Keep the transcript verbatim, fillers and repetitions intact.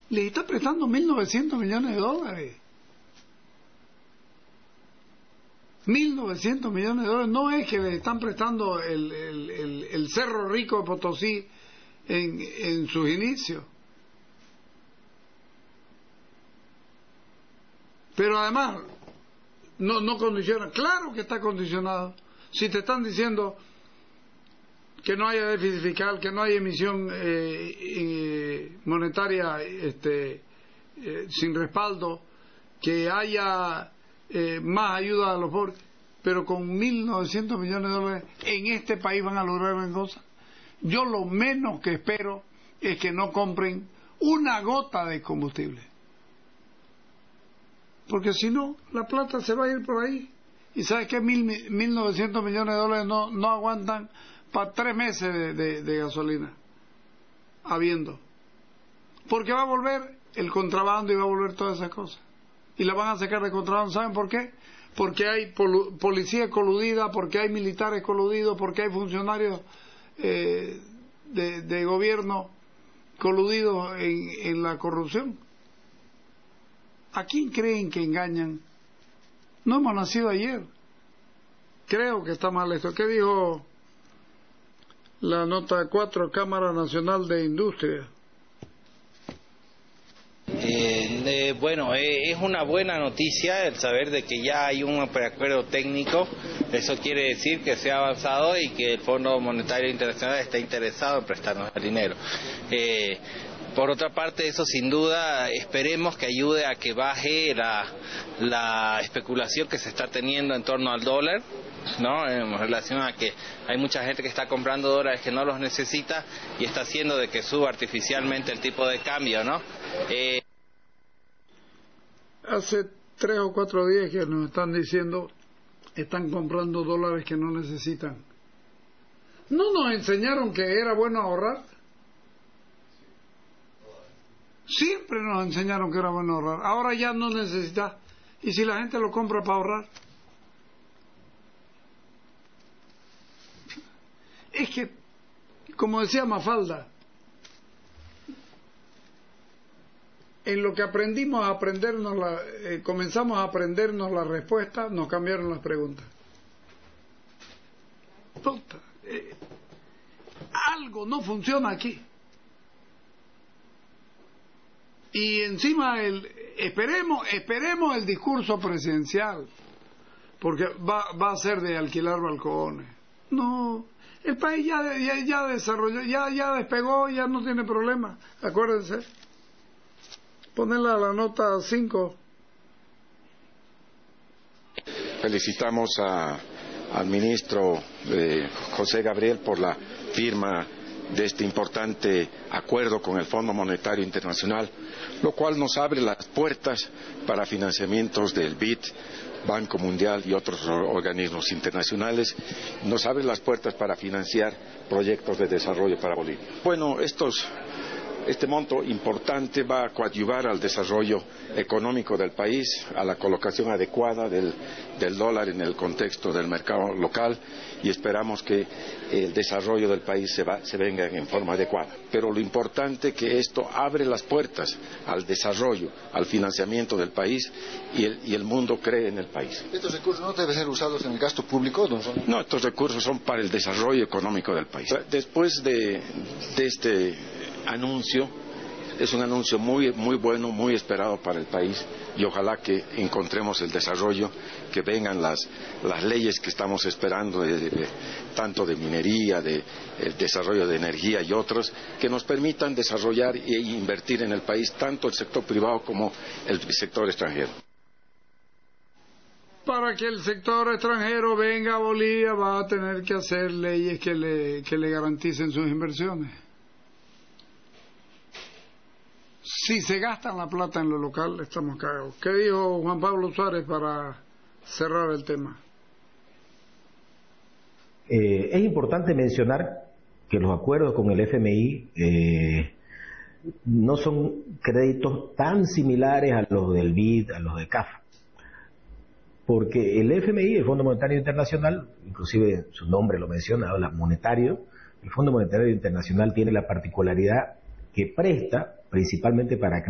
les está prestando mil novecientos millones de dólares. mil novecientos millones de dólares. No es que les están prestando el, el, el, el Cerro Rico de Potosí en, en sus inicios. Pero además no, no condiciona. Claro que está condicionado. Si te están diciendo que no haya déficit fiscal, que no haya emisión eh, eh, monetaria este, eh, sin respaldo, que haya eh, más ayuda a los pobres, pero con mil novecientos millones de dólares en este país van a lograr gran cosa. Yo lo menos que espero es que no compren una gota de combustible, porque si no, la plata se va a ir por ahí. Y sabes que mil, mil novecientos millones de dólares no, no aguantan para tres meses de, de, de gasolina habiendo, porque va a volver el contrabando y va a volver todas esas cosas y la van a sacar de contrabando. ¿Saben por qué? Porque hay pol- policía coludida, porque hay militares coludidos, porque hay funcionarios eh, de, de gobierno coludidos en, en la corrupción. ¿A quién creen que engañan? No hemos nacido ayer. Creo que está mal esto. ¿Qué dijo la nota cuatro, Cámara Nacional de Industria? Eh, eh, bueno, eh, es una buena noticia el saber de que ya hay un preacuerdo técnico. Eso quiere decir que se ha avanzado y que el Fondo Monetario Internacional está interesado en prestarnos el dinero. Eh, Por otra parte, eso sin duda esperemos que ayude a que baje la, la especulación que se está teniendo en torno al dólar, ¿no? En relación a que hay mucha gente que está comprando dólares que no los necesita y está haciendo de que suba artificialmente el tipo de cambio, ¿no? Eh... Hace tres o cuatro días que nos están diciendo están comprando dólares que no necesitan. ¿No nos enseñaron que era bueno ahorrar? Siempre nos enseñaron que era bueno ahorrar. Ahora ya no necesita. ¿Y si la gente lo compra para ahorrar? Es que, como decía Mafalda, en lo que aprendimos a aprendernos la, eh, comenzamos a aprendernos las respuestas, nos cambiaron las preguntas. Puta, eh, algo no funciona aquí. Y encima el esperemos esperemos el discurso presidencial, porque va va a ser de alquilar balcones. No, el país ya ya, ya desarrolló, ya ya despegó, ya no tiene problema. Acuérdense, ponerla a la nota cinco. Felicitamos a, al ministro eh, José Gabriel por la firma de este importante acuerdo con el Fondo Monetario Internacional, lo cual nos abre las puertas para financiamientos del B I D, Banco Mundial y otros organismos internacionales. Nos abre las puertas para financiar proyectos de desarrollo para Bolivia. Bueno, estos, este monto importante va a coadyuvar al desarrollo económico del país, a la colocación adecuada del, del dólar en el contexto del mercado local, y esperamos que el desarrollo del país se, va, se venga en forma adecuada. Pero lo importante es que esto abre las puertas al desarrollo, al financiamiento del país, y el, y el mundo cree en el país. ¿Estos recursos no deben ser usados en el gasto público, don Ronnie? No, estos recursos son para el desarrollo económico del país. Después de, de este anuncio, es un anuncio muy, muy bueno, muy esperado para el país, y ojalá que encontremos el desarrollo, que vengan las, las leyes que estamos esperando, de, de, de, tanto de minería, de el desarrollo de energía y otros, que nos permitan desarrollar e invertir en el país, tanto el sector privado como el sector extranjero. Para que el sector extranjero venga a Bolivia va a tener que hacer leyes que le, que le garanticen sus inversiones. Si se gastan la plata en lo local, estamos cagados. ¿Qué dijo Juan Pablo Suárez para cerrar el tema? Eh, es importante mencionar que los acuerdos con el F M I eh, no son créditos tan similares a los del B I D, a los de C A F. Porque el F M I, el Fondo Monetario Internacional, inclusive su nombre lo menciona, habla monetario, el Fondo Monetario Internacional tiene la particularidad que presta principalmente para